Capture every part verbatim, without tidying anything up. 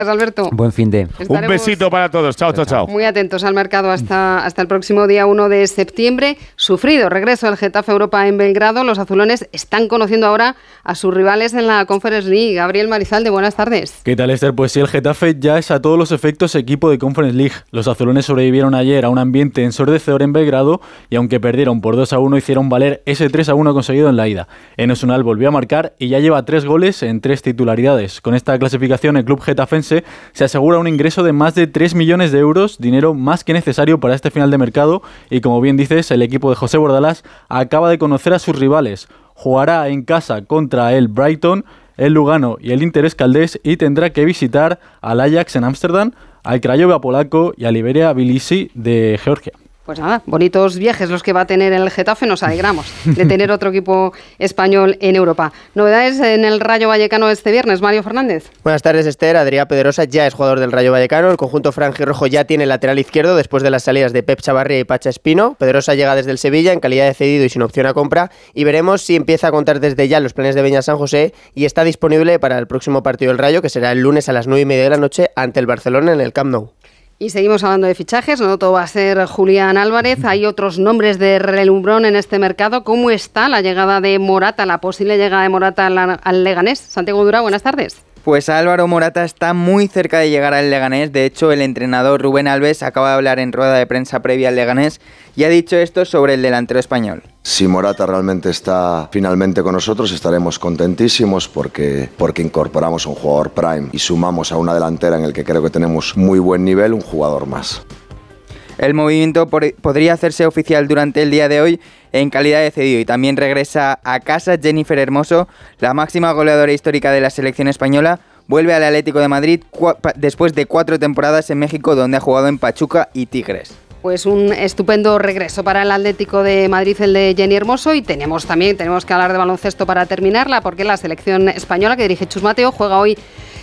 Alberto. Buen fin de. Estaremos un besito para todos. Chao, chao, chao. Muy atentos al mercado hasta, hasta el próximo día uno de septiembre. Sufrido regreso del Getafe Europa en Belgrado. Los azulones están conociendo ahora a sus rivales en la Conference League. Gabriel Marizalde, buenas tardes. ¿Qué tal, Esther? Pues sí, el Getafe ya es a todos los efectos equipo de Conference League. Los azulones sobrevivieron ayer a un ambiente ensordecedor en Belgrado y aunque perdieron por dos a uno, hicieron valer ese tres a uno conseguido en la ida. Enes Ünal volvió a marcar y ya lleva tres goles en tres titularidades. Con esta clasificación, el club getafense se asegura un ingreso de más de tres millones de euros, dinero más que necesario para este final de mercado, y como bien dices, el equipo de José Bordalás acaba de conocer a sus rivales. Jugará en casa contra el Brighton, el Lugano y el Interés Caldés, y tendrá que visitar al Ajax en Ámsterdam, al Craiova polaco y al Iberia Tbilisi de Georgia. Pues nada, bonitos viajes los que va a tener el Getafe, nos alegramos de tener otro equipo español en Europa. Novedades en el Rayo Vallecano este viernes, Mario Fernández. Buenas tardes, Esther. Adrián Pedrosa ya es jugador del Rayo Vallecano. El conjunto franjirrojo ya tiene lateral izquierdo después de las salidas de Pep Chavarría y Pacha Espino. Pedrosa llega desde el Sevilla en calidad de cedido y sin opción a compra, y veremos si empieza a contar desde ya los planes de Beñat San José y está disponible para el próximo partido del Rayo, que será el lunes a las nueve y media de la noche ante el Barcelona en el Camp Nou. Y seguimos hablando de fichajes, no todo va a ser Julián Álvarez, hay otros nombres de relumbrón en este mercado. ¿Cómo está la llegada de Morata, la posible llegada de Morata al Leganés? Santiago Dura, buenas tardes. Pues Álvaro Morata está muy cerca de llegar al Leganés. De hecho, el entrenador Rubén Alves acaba de hablar en rueda de prensa previa al Leganés y ha dicho esto sobre el delantero español. Si Morata realmente está finalmente con nosotros, estaremos contentísimos porque, porque incorporamos a un jugador prime y sumamos a una delantera en el que creo que tenemos muy buen nivel, un jugador más. El movimiento por, podría hacerse oficial durante el día de hoy en calidad de cedido, y también regresa a casa Jennifer Hermoso, la máxima goleadora histórica de la selección española. Vuelve al Atlético de Madrid cua- después de cuatro temporadas en México, donde ha jugado en Pachuca y Tigres. Pues un estupendo regreso para el Atlético de Madrid, el de Jenny Hermoso. Y tenemos también tenemos que hablar de baloncesto para terminarla, porque la selección española que dirige Chus Mateo juega hoy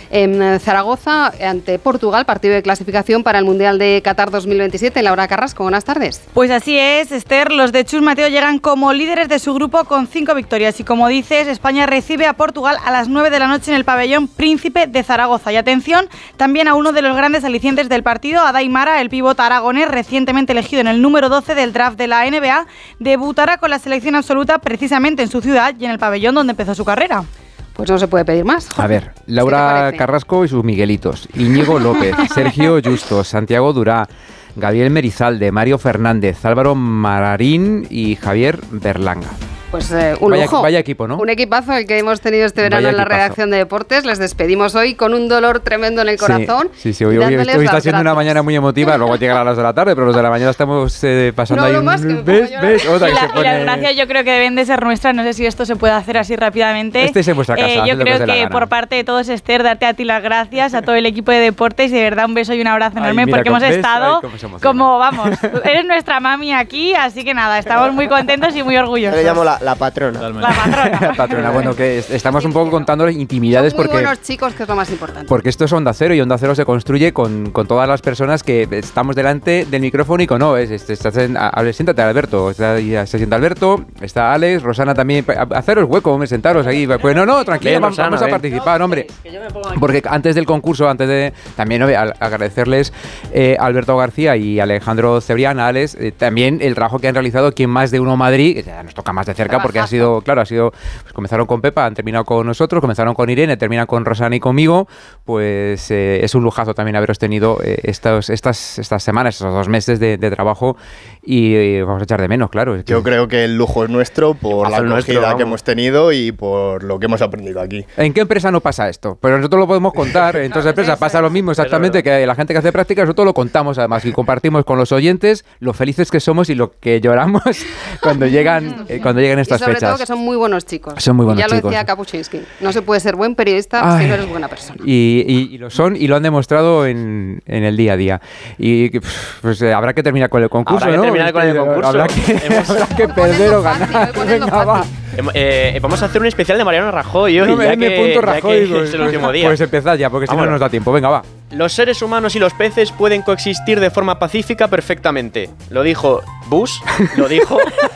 en Zaragoza ante Portugal, partido de clasificación para el Mundial de Qatar dos mil veintisiete. Laura Carrasco, buenas tardes. Pues así es, Esther, los de Chus Mateo llegan como líderes de su grupo con cinco victorias y, como dices, España recibe a Portugal a las nueve de la noche en el pabellón Príncipe de Zaragoza. Y atención también a uno de los grandes alicientes del partido, a Daimara, el pívot aragonés recientemente elegido en el número doce del draft de la N B A, debutará con la selección absoluta precisamente en su ciudad y en el pabellón donde empezó su carrera. Pues no se puede pedir más. A ver, Laura Carrasco y sus Miguelitos, Íñigo López, Sergio Justo, Santiago Durá, Gabriel Merizalde, Mario Fernández, Álvaro Mararín y Javier Berlanga. Pues eh, un vaya, lujo. Vaya equipo, ¿no? Un equipazo el que hemos tenido este verano Vaya en la equipazo. redacción de Deportes. Les despedimos hoy con un dolor tremendo en el corazón. Sí, sí, sí. Hoy, hoy, hoy está siendo una mañana muy emotiva. Luego llegará a las de la tarde, pero los de la mañana estamos eh, pasando no, ahí no un... más que ¿Ves? ¿Ves? Otra Y, que la, se pone... y las gracias yo creo que deben de ser nuestras. No sé si esto se puede hacer así rápidamente. Este es en vuestra casa. Eh, yo creo que, que por parte de todos, Esther, darte a ti las gracias, a todo el equipo de Deportes, y de verdad un beso y un abrazo enorme. Ay, mira, porque hemos ves, estado ay, como, vamos, eres nuestra mami aquí, así que nada, estamos muy contentos y muy orgullosos. Yo le llamo la, la patrona. La patrona. Patrona, bueno, que estamos un poco contando intimidades. Son muy porque buenos chicos, que es lo más importante. Porque esto es Onda Cero, y Onda Cero se construye con, con todas las personas que estamos delante del micrófono y con no, es, es, estás en, a, a, siéntate Alberto, está, ya se sienta Alberto, está Alex, Rosana también, a, haceros hueco, hombre, sentaros aquí. Pues no, no, tranquilo, vamos, Rosana, vamos a participar, hombre. Porque antes del concurso, antes de también ¿no? agradecerles eh, a Alberto García y Alejandro Cebrián, a Alex, eh, también el trabajo que han realizado aquí en Más de Uno Madrid, que ya nos toca más de cerca porque ha sido, claro, ha sido, pues comenzaron con Pepa, han terminado con nosotros, comenzaron con Irene, terminan con Rosana y conmigo. Pues eh, es un lujazo también haberos tenido eh, estos, estas, estas semanas, estos dos meses de, de trabajo, y eh, vamos a echar de menos, claro. Es que yo creo que el lujo es nuestro por la acogida nuestro, que hemos tenido y por lo que hemos aprendido aquí. ¿En qué empresa no pasa esto? Pero nosotros lo podemos contar. En todas las empresas pasa lo mismo exactamente, que la gente que hace prácticas, nosotros lo contamos además y compartimos con los oyentes lo felices que somos y lo que lloramos cuando llegan, eh, cuando llegan estas y sobre fechas. todo que son muy buenos chicos. Son muy buenos ya chicos. lo decía Kapuczynski, no se puede ser buen periodista Ay, si no eres buena persona. Y, y, y lo son y lo han demostrado en, en el día a día. Y pues eh, habrá que terminar con el concurso, habrá ¿no? que terminar con el concurso. Habrá que, Hemos... habrá que perder o ganar. Venga, va. Eh, vamos a hacer un especial de Mariano Rajoy hoy, no, ya, que, punto Rajoy, ya que pues, es el último día. Pues empezad ya, porque si no, no nos da tiempo. Venga, va. Los seres humanos y los peces pueden coexistir de forma pacífica perfectamente. Lo dijo Bush, lo dijo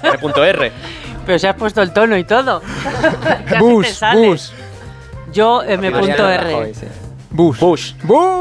R. Pero se has puesto el tono y todo. Bush, Bush. Yo, M. R. Bush. Bush. Bush.